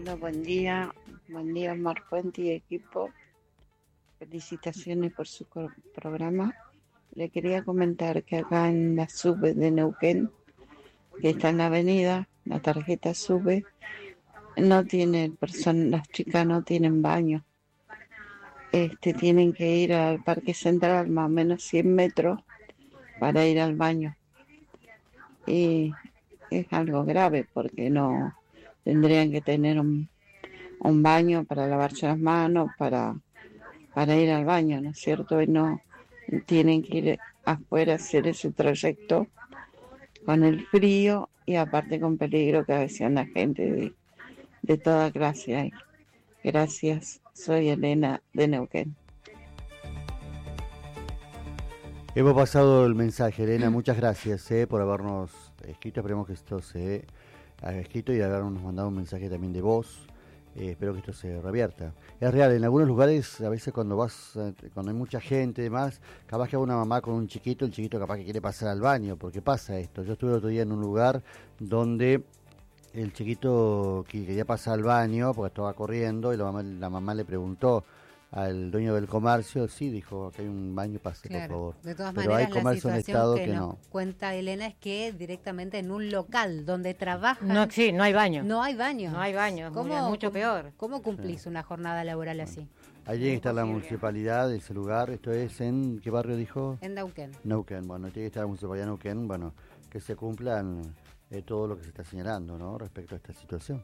Bueno, buen día Omar Fuente y equipo. Felicitaciones por su programa. Le quería comentar que acá en la SUBE de Neuquén, que está en la avenida, la tarjeta SUBE, no tiene las chicas no tienen baño. Tienen que ir al Parque Central más o menos 100 metros para ir al baño. Y es algo grave porque no tendrían que tener un baño para lavarse las manos, para ir al baño, ¿no es cierto? Y no tienen que ir afuera a hacer ese trayecto con el frío y aparte con peligro que a veces anda gente de toda clase ahí. Gracias, soy Elena de Neuquén. Hemos pasado el mensaje, Elena, muchas gracias por habernos escrito. Esperemos que esto se haya escrito y habernos mandado un mensaje también de voz. Espero que esto se revierta. Es real, en algunos lugares, a veces cuando hay mucha gente y demás, capaz que hay una mamá con un chiquito, el chiquito capaz que quiere pasar al baño, porque pasa esto. Yo estuve el otro día en un lugar donde el chiquito quería pasar al baño porque estaba corriendo y la mamá le preguntó al dueño del comercio, sí, dijo, que hay un baño, pase, claro, por favor. de todas Pero maneras, hay comercios en estado que nos no. cuenta Elena es que directamente en un local donde trabajan no hay baño. No hay baño. No hay baño, mucho peor. ¿Cómo cumplís una jornada laboral así? Ahí tiene que estar la municipalidad de ese lugar. Esto es ¿en qué barrio dijo? En Neuquén. Neuquén, bueno, tiene que estar la municipalidad de Neuquén, bueno, que se cumplan todo lo que se está señalando, ¿no? Respecto a esta situación.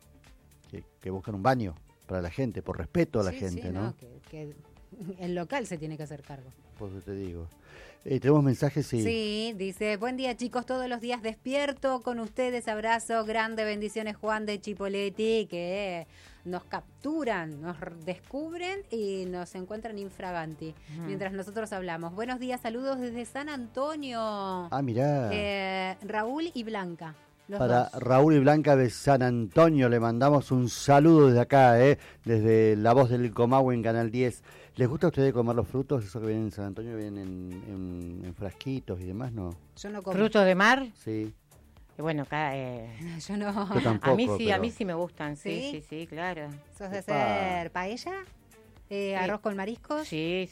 Que busquen un baño para la gente, por respeto a la gente, sí, ¿no? Que el local se tiene que hacer cargo. Por eso te digo. Tenemos mensajes, sí. Sí, dice, buen día chicos, todos los días despierto con ustedes, abrazo, grande, bendiciones Juan de Chipoleti, que nos capturan, nos descubren y nos encuentran infraganti, mientras nosotros hablamos. Buenos días, saludos desde San Antonio. Ah, mirá. Raúl y Blanca. Para Raúl y Blanca de San Antonio le mandamos un saludo desde acá, desde La Voz del Comahue en Canal 10. ¿Les gusta a ustedes comer los frutos? Eso que vienen en San Antonio, vienen en frasquitos y demás, ¿no? Yo no como. ¿Frutos de mar? Sí. Bueno, acá... yo no. Yo tampoco, a mí sí me gustan, sí, claro. ¿Sos de hacer paella? ¿Arroz con mariscos? Sí,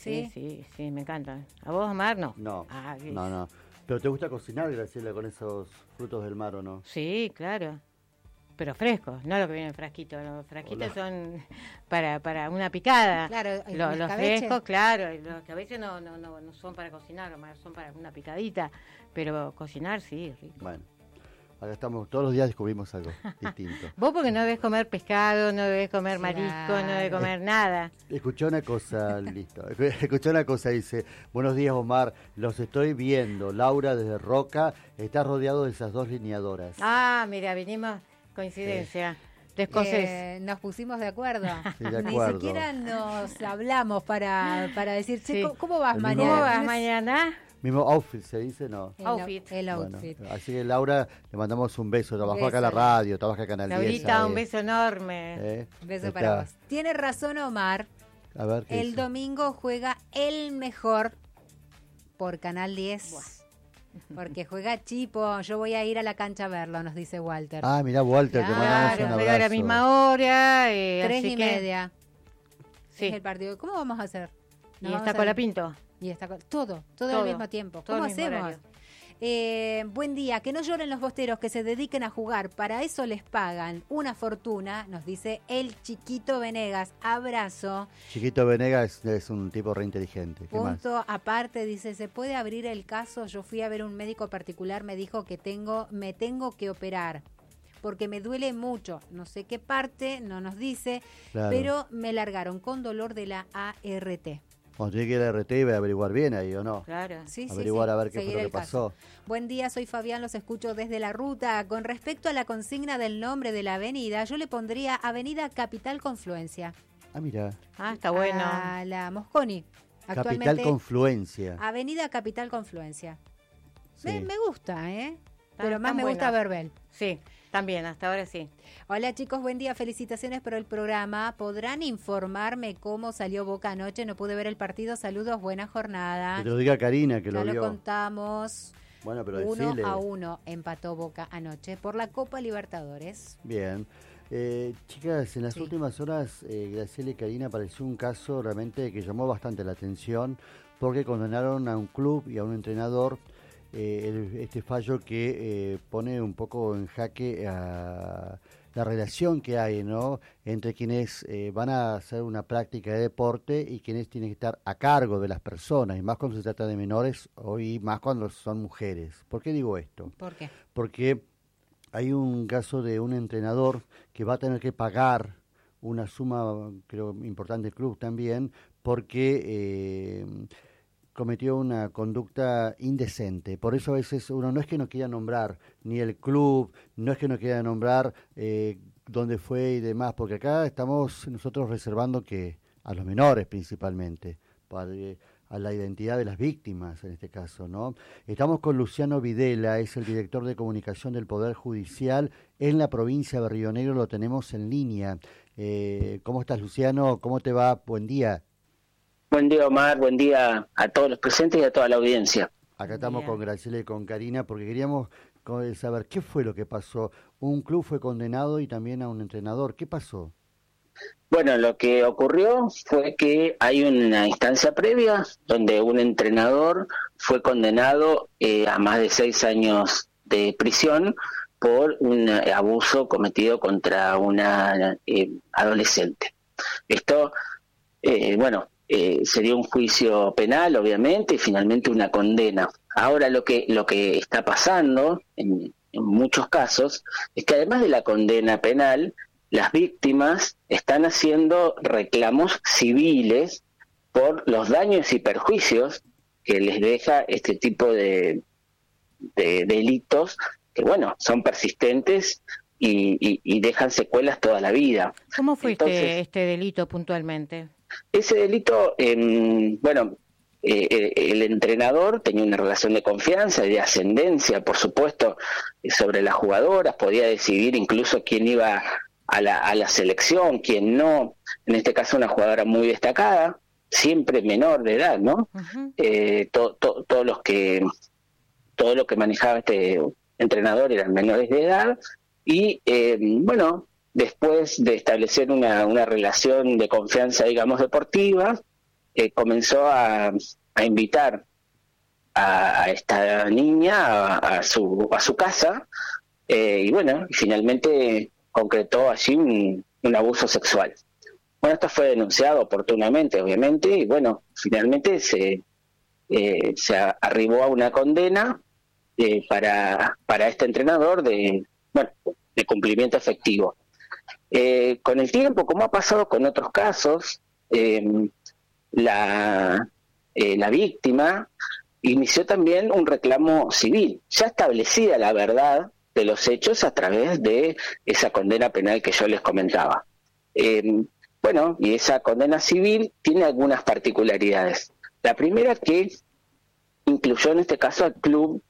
me encantan. ¿A vos, Omar, no? No, no. ¿Pero te gusta cocinar, Graciela, con esos frutos del mar o no? Sí, claro. Pero frescos, no lo que viene en frasquito. Los frasquitos son para una picada. Claro, los frescos, claro. Los que a veces no son para cocinar, son para una picadita. Pero cocinar, sí, rico. Bueno, acá estamos, todos los días descubrimos algo distinto. Vos porque no debes comer pescado, no debes comer marisco, no debes comer nada. Escuchó una cosa, listo. Escuchó una cosa, dice, buenos días Omar, los estoy viendo. Laura desde Roca está rodeado de esas dos lineadoras. Ah, mira, vinimos, coincidencia. De escocés. Nos pusimos de acuerdo. Sí, de acuerdo. Ni siquiera nos hablamos para decir, che, ¿cómo vas mañana? ¿Cómo vas mañana? Mismo outfit se dice, ¿no? El outfit. Bueno, así que Laura, le mandamos un beso. Trabajó acá en la radio, trabaja acá en Canal 10. Laurita, un beso enorme. Un beso para vos. Tiene razón Omar. A ver, ¿qué el dice? domingo juega el mejor por Canal 10. Buah. Porque juega Chipo. Yo voy a ir a la cancha a verlo, nos dice Walter. Ah, mirá, Walter, te mandamos un abrazo. A la misma hora. 3:30. Sí. Es el partido. ¿Cómo vamos a hacer? Y está Colapinto. Y está todo al mismo tiempo. ¿Cómo hacemos? Buen día, que no lloren los bosteros, que se dediquen a jugar, para eso les pagan una fortuna, nos dice el Chiquito Venegas. Abrazo. Chiquito Venegas es un tipo re inteligente. ¿Qué Punto más? aparte, dice, ¿se puede abrir el caso? Yo fui a ver un médico particular, me dijo que me tengo que operar porque me duele mucho, no sé qué parte, no nos dice, Claro. pero me largaron con dolor de la ART. Cuando llegue la RT iba a averiguar bien ahí, ¿o no? Claro, sí, averiguar sí, a ver qué seguir fue lo el que pasó. caso. Buen día, soy Fabián, los escucho desde la ruta. Con respecto a la consigna del nombre de la avenida, yo le pondría Avenida Capital Confluencia. Ah, mira. Ah, está bueno. A la Mosconi. Capital Confluencia. Avenida Capital Confluencia. Sí. Me gusta, ¿eh? Pero más me gusta Verbel. Sí, también, hasta ahora sí. Hola chicos, buen día, felicitaciones por el programa. ¿Podrán informarme cómo salió Boca anoche? No pude ver el partido, saludos, buena jornada. Que te lo diga Karina, que ya lo vio. lo contamos. Bueno, pero 1-1 decile. empató Boca anoche por la Copa Libertadores. Bien. Chicas, en las Sí. últimas horas, Graciela y Karina, apareció un caso realmente que llamó bastante la atención porque condenaron a un club y a un entrenador este fallo que pone un poco en jaque a la relación que hay, ¿no?, entre quienes van a hacer una práctica de deporte y quienes tienen que estar a cargo de las personas, y más cuando se trata de menores y más cuando son mujeres. ¿Por qué digo esto? ¿Por qué? Porque hay un caso de un entrenador que va a tener que pagar una suma, creo, importante el club también, porque cometió una conducta indecente. Por eso a veces uno no es que no quiera nombrar ni el club, no es que no quiera nombrar dónde fue y demás, porque acá estamos nosotros reservando que a los menores principalmente, a la identidad de las víctimas en este caso, ¿no? Estamos con Luciano Videla, es el director de comunicación del Poder Judicial en la provincia de Río Negro, lo tenemos en línea. ¿Cómo estás, Luciano? ¿Cómo te va? Buen día. Buen día, Omar, buen día a todos los presentes y a toda la audiencia. Acá estamos Bien. con Graciela y con Karina porque queríamos saber qué fue lo que pasó. Un club fue condenado y también a un entrenador. ¿Qué pasó? Bueno, lo que ocurrió fue que hay una instancia previa donde un entrenador fue condenado a más de 6 años de prisión por un abuso cometido contra una adolescente. Esto, se dio un juicio penal, obviamente, y finalmente una condena. Ahora lo que está pasando en muchos casos es que además de la condena penal, las víctimas están haciendo reclamos civiles por los daños y perjuicios que les deja este tipo de delitos que, bueno, son persistentes y dejan secuelas toda la vida. ¿Cómo fue Entonces, este delito puntualmente? ese delito, el entrenador tenía una relación de confianza y de ascendencia, por supuesto, sobre las jugadoras, podía decidir incluso quién iba a la selección, quién no. En este caso una jugadora muy destacada, siempre menor de edad, ¿no? Uh-huh. Todo lo que manejaba este entrenador eran menores de edad y después de establecer una relación de confianza, digamos, deportiva, comenzó a invitar a esta niña a su casa y finalmente concretó allí un abuso sexual. Bueno, esto fue denunciado oportunamente, obviamente, y finalmente se arribó a una condena para este entrenador de cumplimiento efectivo. Con el tiempo, como ha pasado con otros casos, la víctima inició también un reclamo civil, ya establecida la verdad de los hechos a través de esa condena penal que yo les comentaba. Y esa condena civil tiene algunas particularidades. La primera, que incluyó en este caso al club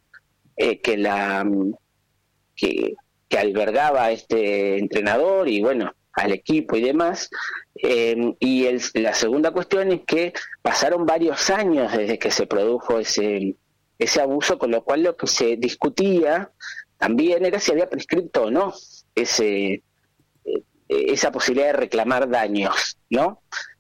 que albergaba a este entrenador y al equipo y demás. La segunda cuestión es que pasaron varios años desde que se produjo ese abuso, con lo cual lo que se discutía también era si había prescripto o no esa posibilidad de reclamar daños, ¿no?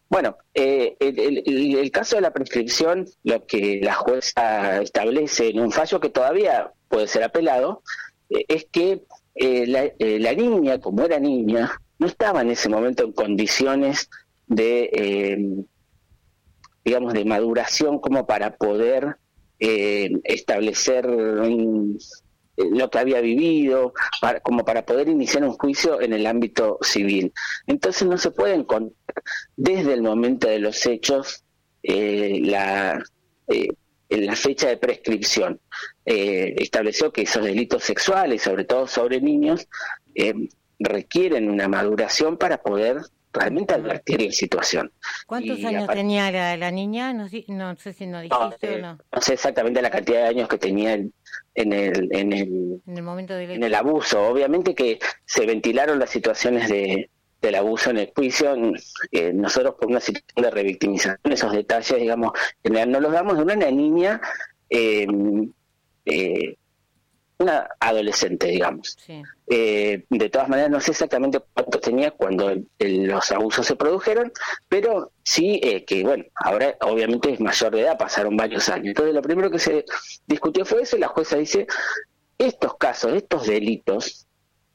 El caso de la prescripción, lo que la jueza establece en un fallo que todavía puede ser apelado, es que la niña, como era niña, no estaba en ese momento en condiciones de maduración como para poder establecer lo que había vivido, como para poder iniciar un juicio en el ámbito civil. Entonces no se pueden contar desde el momento de los hechos la fecha de prescripción. Estableció que esos delitos sexuales, sobre todo sobre niños, requieren una maduración para poder realmente advertir la situación. ¿Cuántos años tenía la niña? No sé si no dijiste o no. No sé exactamente la cantidad de años que tenía en el momento del en el abuso. Obviamente que se ventilaron las situaciones del abuso en el juicio. Nosotros, por una situación de revictimización, esos detalles, digamos, no los damos. De una niña, una adolescente, digamos. Sí. De todas maneras, no sé exactamente cuánto tenía cuando los abusos se produjeron, pero sí que, bueno, ahora obviamente es mayor de edad, pasaron varios años. Entonces, lo primero que se discutió fue eso, y la jueza dice, estos casos, estos delitos,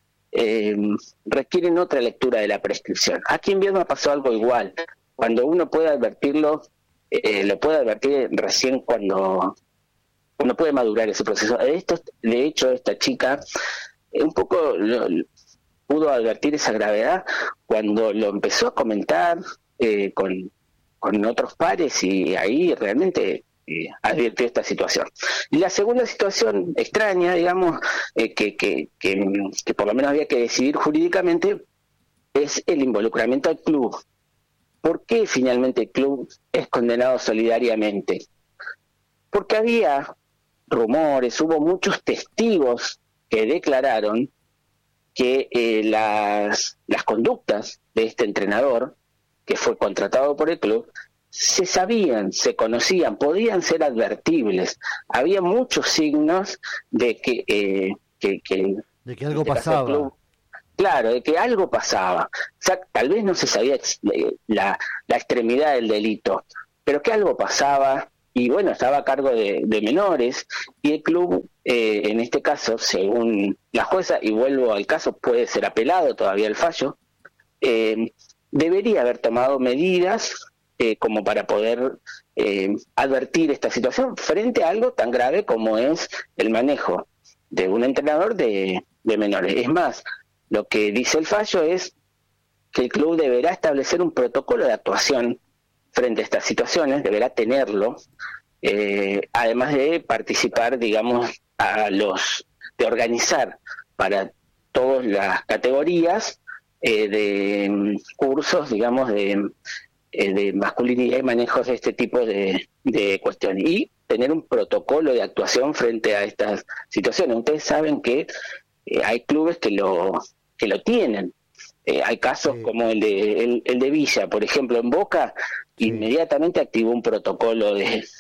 requieren otra lectura de la prescripción. Aquí en Viedma pasó algo igual. Cuando uno puede advertirlo, lo puede advertir recién cuando uno puede madurar ese proceso. De hecho, esta chica un poco pudo advertir esa gravedad cuando lo empezó a comentar con otros pares, y ahí realmente advirtió esta situación. Y la segunda situación extraña, digamos, que por lo menos había que decidir jurídicamente, es el involucramiento al club. ¿Por qué finalmente el club es condenado solidariamente? Porque había rumores, hubo muchos testigos que declararon que las conductas de este entrenador, que fue contratado por el club, se sabían, se conocían, podían ser advertibles. Había muchos signos de que algo pasaba. Club, claro, de que algo pasaba. O sea, tal vez no se sabía la extremidad del delito, pero que algo pasaba. Y bueno, estaba a cargo de menores, y el club, en este caso, según la jueza, y vuelvo al caso, puede ser apelado todavía el fallo, debería haber tomado medidas como para poder advertir esta situación frente a algo tan grave como es el manejo de un entrenador de menores. Es más, lo que dice el fallo es que el club deberá establecer un protocolo de actuación frente a estas situaciones, deberá tenerlo, además de participar, digamos, de organizar para todas las categorías de cursos, digamos, de masculinidad y manejos de este tipo de cuestiones, y tener un protocolo de actuación frente a estas situaciones. Ustedes saben que hay clubes que lo tienen. Hay casos como el de Villa, por ejemplo, en Boca, inmediatamente activó un protocolo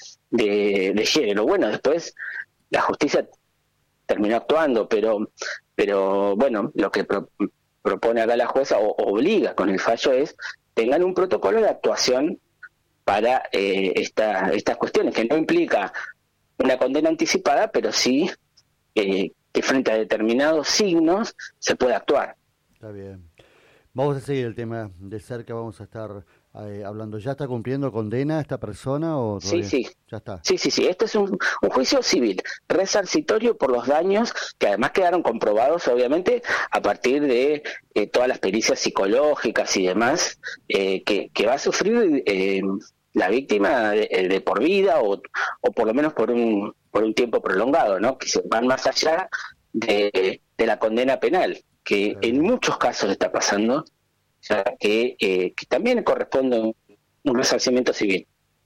de género. Bueno, después la justicia terminó actuando, pero bueno, lo que propone acá la jueza, o obliga con el fallo, es tengan un protocolo de actuación para estas cuestiones, que no implica una condena anticipada, pero sí que frente a determinados signos se puede actuar. Está bien. Vamos a seguir el tema de cerca, vamos a estar hablando. ¿Ya está cumpliendo condena esta persona o todavía? Sí. Ya está. Sí. Esto es un juicio civil, resarcitorio por los daños que además quedaron comprobados, obviamente, a partir de todas las pericias psicológicas y demás que va a sufrir la víctima de por vida o por lo menos por un tiempo prolongado, ¿no? Que se van más allá de la condena penal, que en muchos casos está pasando, ya que también corresponde un resarcimiento civil.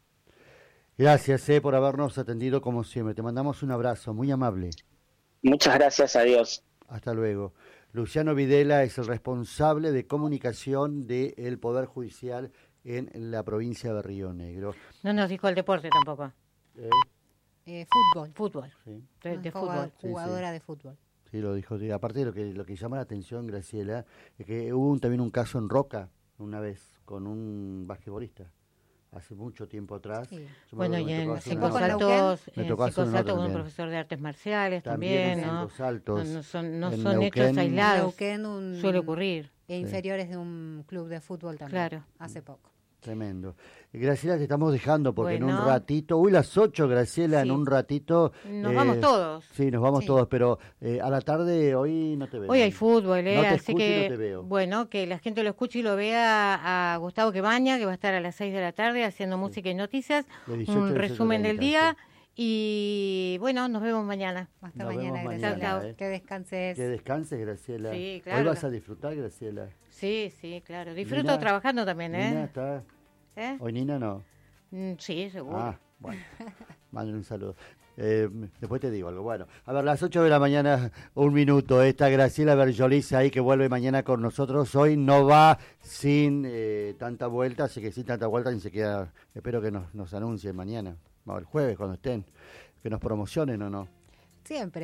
Gracias por habernos atendido como siempre. Te mandamos un abrazo, muy amable. Muchas gracias, adiós. Hasta luego. Luciano Videla es el responsable de comunicación del Poder Judicial en la provincia de Río Negro. No nos dijo el deporte tampoco. Fútbol. Sí. De fútbol. Jugadora de fútbol. Sí, lo dijo. Aparte de lo que llama la atención, Graciela, es que hubo también un caso en Roca una vez con un basquetbolista. Hace mucho tiempo atrás. Sí. Bueno, y en Cinco Saltos, Saltos con un profesor de artes marciales también, ¿no? Cinco Saltos, no son Neuquén, hechos aislados. Neuquén, suele ocurrir. Inferiores de un club de fútbol también. Claro. Hace poco. Tremendo. Graciela, te estamos dejando porque en un Bueno. ratito, las 8, Graciela, Sí. en un ratito. Nos vamos todos. Sí, nos vamos todos, pero a la tarde hoy no te veo. Hoy hay fútbol, No te así escucho que y no te veo. bueno, que la gente lo escuche y lo vea a Gustavo Quebaña, que va a estar a las 6 de la tarde haciendo música y noticias, De 18 a un 18 resumen del 30, día y bueno, nos vemos mañana. Hasta Nos mañana, vemos Graciela. mañana, Que descanses. Que descanses, Graciela. Sí, claro. Hoy vas a disfrutar, Graciela. Sí, claro. Disfruto Nina, trabajando también, Nina está. ¿Eh? Hoy Nina no. Sí, seguro. Ah, bueno. Manden un saludo. Después te digo algo. Bueno, a ver, las 8 de la mañana, un minuto. Esta Graciela Bergiolis ahí que vuelve mañana con nosotros. Hoy no va sin tanta vuelta, así que sin tanta vuelta ni se queda. Espero que nos anuncien mañana. O el jueves cuando estén. Que nos promocionen o no. Siempre.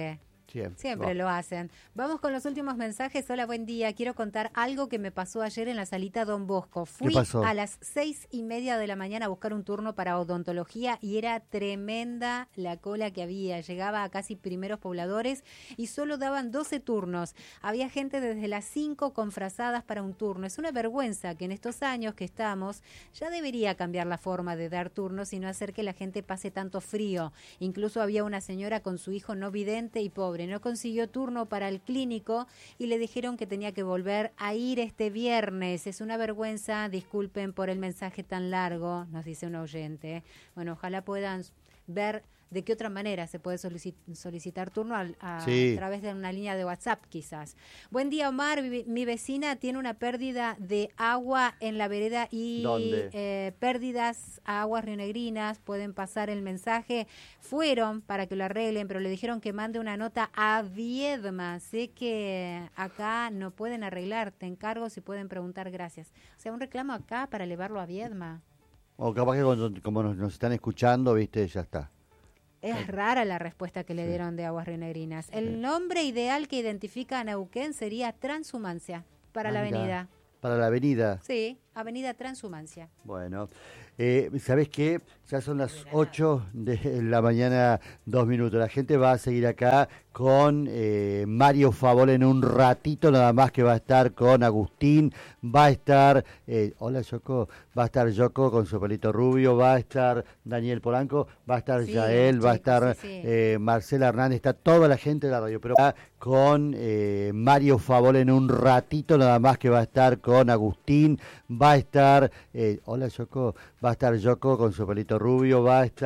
Siempre lo hacen. Vamos con los últimos mensajes. Hola, buen día. Quiero contar algo que me pasó ayer en la salita Don Bosco. Fui a las 6:30 de la mañana a buscar un turno para odontología y era tremenda la cola que había. Llegaba a casi primeros pobladores y solo daban 12 turnos. Había gente desde las 5 con frazadas para un turno. Es una vergüenza que en estos años que estamos ya debería cambiar la forma de dar turnos y no hacer que la gente pase tanto frío. Incluso había una señora con su hijo no vidente y pobre. No consiguió turno para el clínico y le dijeron que tenía que volver a ir este viernes. Es una vergüenza, disculpen por el mensaje tan largo, nos dice un oyente. Bueno, ojalá puedan ver de qué otra manera se puede solicitar turno a través de una línea de WhatsApp quizás. Buen día, Omar. Mi vecina tiene una pérdida de agua en la vereda y pérdidas a aguas rionegrinas. Pueden pasar el mensaje. Fueron para que lo arreglen, pero le dijeron que mande una nota a Viedma. Sé que acá no pueden arreglar. Te encargo si pueden preguntar. Gracias. O sea, un reclamo acá para elevarlo a Viedma. O capaz que como nos están escuchando, viste, ya está. Es rara la respuesta que le dieron de Aguas Rionegrinas. El nombre ideal que identifica a Neuquén sería Transhumancia para la avenida. Para la avenida. Sí, Avenida Transhumancia. Bueno, ¿sabés qué? Ya son las 8 de la mañana, 2 minutos. La gente va a seguir acá con Mario Favol en un ratito nada más, que va a estar con Agustín, va a estar, hola Yoko, va a estar Yoko con su pelito rubio, va a estar Daniel Polanco, va a estar Yael, va a estar Marcela Hernández, está toda la gente de la radio, pero va con Mario Favol en un ratito nada más, que va a estar con Agustín, va a estar, hola Yoko, va a estar Yoko con su pelito rubio, va a estar